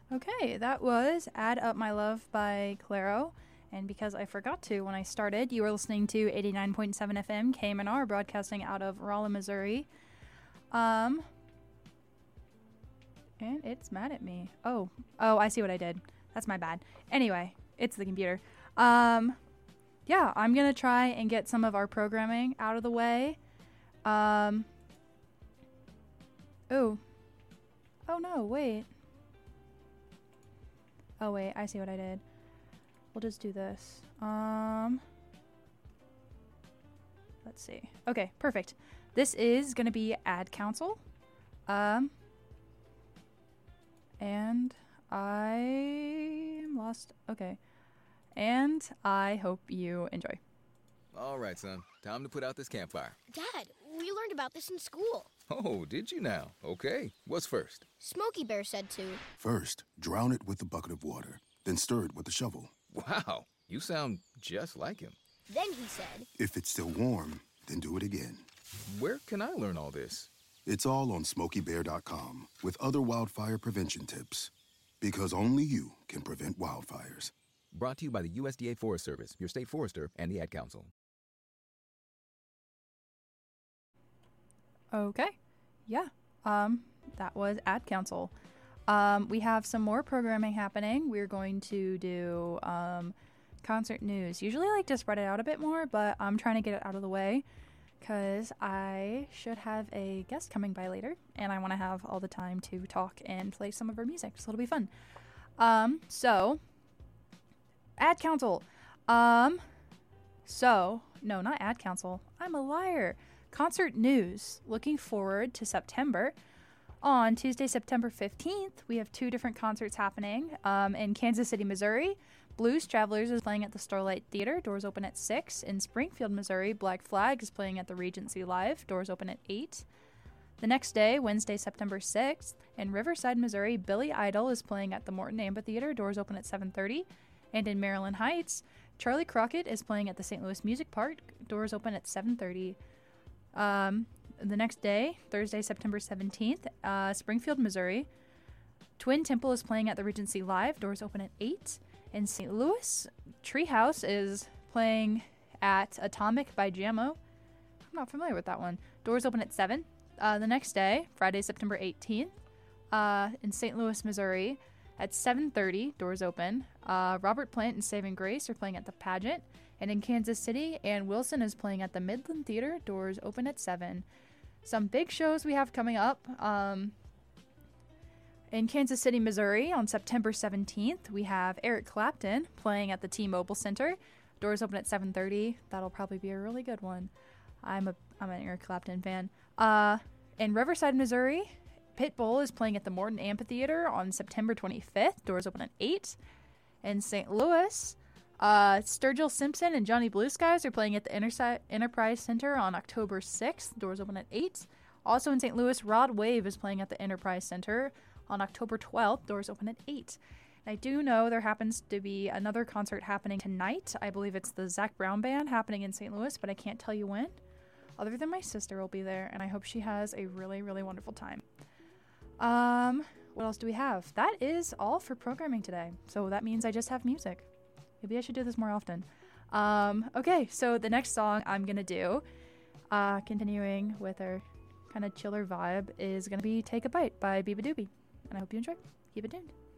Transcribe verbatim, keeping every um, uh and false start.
Okay, that was Add Up My Love by Claro. And because I forgot to when I started, you were listening to eighty-nine point seven F M K M N R, broadcasting out of Rolla, Missouri. Um, and it's mad at me. Oh, oh, I see what I did. That's my bad. Anyway, it's the computer. Um, yeah, I'm going to try and get some of our programming out of the way. Um, oh. Oh, no, wait. Oh, wait, I see what I did. We'll just do this. Um, let's see. Okay, perfect. This is going to be Ad Council. Um, and I am lost. Okay. And I hope you enjoy. All right, son. Time to put out this campfire. Dad, we learned about this in school. Oh, did you now? Okay. What's first? Smokey Bear said to. First, drown it with a bucket of water, then stir it with a shovel. Wow, you sound just like him. Then he said, if it's still warm, then do it again. Where can I learn all this? It's all on smokey bear dot com with other wildfire prevention tips. Because only you can prevent wildfires. Brought to you by the U S D A Forest Service, your state forester, and the Ad Council. Okay. Yeah. Um, that was Ad Council. Um, we have some more programming happening. We're going to do um, concert news. Usually I like to spread it out a bit more, but I'm trying to get it out of the way because I should have a guest coming by later, and I want to have all the time to talk and play some of her music, so it'll be fun. Um, so, Ad Council. Um, so, no, not Ad Council. I'm a liar. Concert news. Looking forward to September. On Tuesday, September fifteenth, we have two different concerts happening um, in Kansas City, Missouri. Blues Travelers is playing at the Starlight Theater. Doors open at six. In Springfield, Missouri, Black Flag is playing at the Regency Live. Doors open at eight. The next day, Wednesday, September sixth, in Riverside, Missouri, Billy Idol is playing at the Morton Amphitheater. Doors open at seven thirty. And in Maryland Heights, Charlie Crockett is playing at the Saint Louis Music Park. Doors open at seven thirty. Um... The next day, Thursday, September seventeenth, uh, Springfield, Missouri, Twin Temple is playing at the Regency Live. Doors open at eight. In Saint Louis, Treehouse is playing at Atomic by Jammo. I'm not familiar with that one. Doors open at seven. Uh, the next day, Friday, September eighteenth, uh, in Saint Louis, Missouri, at seven thirty, doors open. Uh, Robert Plant and Saving Grace are playing at the Pageant. And in Kansas City, Ann Wilson is playing at the Midland Theater. Doors open at seven. Some big shows we have coming up. Um, in Kansas City, Missouri, on September seventeenth, we have Eric Clapton playing at the T-Mobile Center. Doors open at seven thirty. That'll probably be a really good one. I'm a I'm an Eric Clapton fan. Uh, in Riverside, Missouri, Pitbull is playing at the Morton Amphitheater on September twenty-fifth. Doors open at eight. In Saint Louis, Uh, Sturgill Simpson and Johnny Blue Skies are playing at the Intersi- Enterprise Center on October sixth. Doors open at eight. Also in Saint Louis, Rod Wave is playing at the Enterprise Center on October twelfth. Doors open at eight. And I do know there happens to be another concert happening tonight. I believe it's the Zac Brown Band happening in Saint Louis, but I can't tell you when. Other than my sister will be there, and I hope she has a really, really wonderful time. Um, what else do we have? That is all for programming today. So that means I just have music. Maybe I should do this more often. Um, okay, so the next song I'm going to do, uh, continuing with our kind of chiller vibe, is going to be Take a Bite by Biba Doobie. And I hope you enjoy. Keep it tuned.